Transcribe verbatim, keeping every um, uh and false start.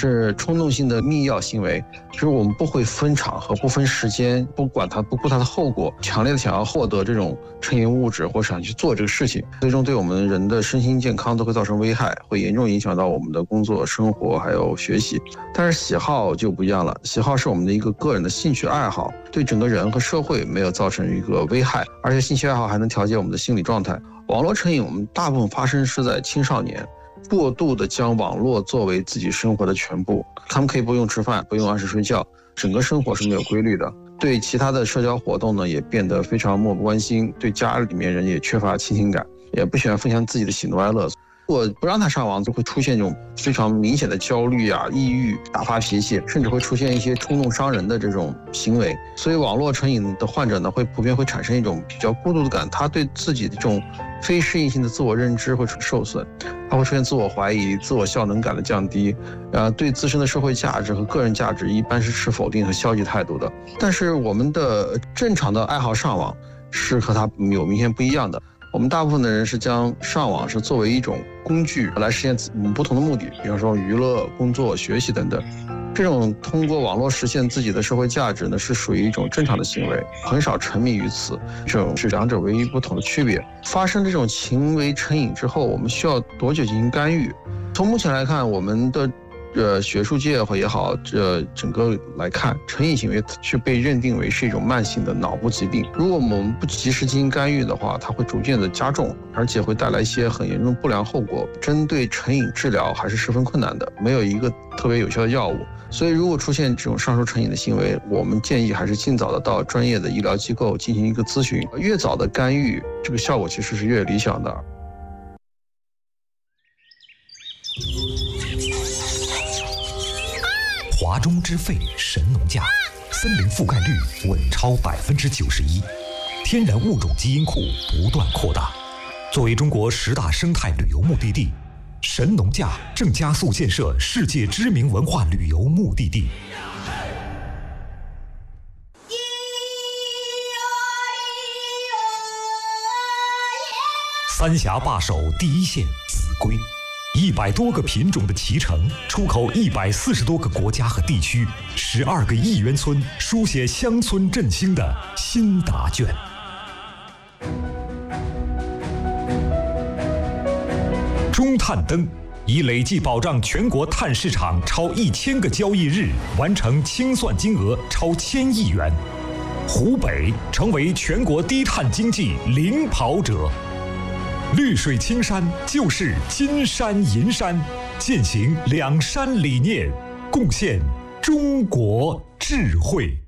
是冲动性的密钥行为，就是我们不会分场合、不分时间，不管它、不顾它的后果，强烈的想要获得这种成瘾物质，或想去做这个事情，最终对我们人的身心健康都会造成危害，会严重影响到我们的工作、生活还有学习。但是喜好就不一样了，喜好是我们的一个个人的兴趣爱好，对整个人和社会没有造成一个危害，而且兴趣爱好还能调节我们的心理状态。网络成瘾，我们大部分发生是在青少年。过度的将网络作为自己生活的全部，他们可以不用吃饭，不用按时睡觉，整个生活是没有规律的。对其他的社交活动呢，也变得非常漠不关心，对家里面人也缺乏亲情感，也不喜欢分享自己的喜怒哀乐。如果不让他上网，就会出现这种非常明显的焦虑啊、抑郁、大发脾气，甚至会出现一些冲动伤人的这种行为。所以网络成瘾的患者呢，会普遍会产生一种比较孤独的感，他对自己的这种非适应性的自我认知会受损，他会出现自我怀疑、自我效能感的降低，呃，对自身的社会价值和个人价值一般是持否定和消极态度的。但是我们的正常的爱好上网是和他有明显不一样的。我们大部分的人是将上网是作为一种工具来实现不同的目的，比方说娱乐、工作、学习等等。这种通过网络实现自己的社会价值呢，是属于一种正常的行为，很少沉迷于此。这种是两者唯一不同的区别。发生这种行为成瘾之后，我们需要多久进行干预？从目前来看，我们的呃学术界或也好，这整个来看，成瘾行为是被认定为是一种慢性的脑部疾病。如果我们不及时进行干预的话，它会逐渐的加重，而且会带来一些很严重的不良后果。针对成瘾治疗还是十分困难的，没有一个特别有效的药物。所以如果出现这种上述成瘾的行为，我们建议还是尽早的到专业的医疗机构进行一个咨询，越早的干预，这个效果其实是越理想的。 华中之肺神农架，森林覆盖率稳超百分之九十一，天然物种基因库不断扩大。作为中国十大生态旅游目的地，神农架正加速建设世界知名文化旅游目的地。三峡坝首第一县秭归，一百多个品种的脐橙，出口一百四十多个国家和地区，十二个亿元村，书写乡村振兴的新答卷。中碳登已累计保障全国碳市场超一千个交易日，完成清算金额超千亿元。湖北成为全国低碳经济领跑者。绿水青山就是金山银山，践行两山理念，贡献中国智慧。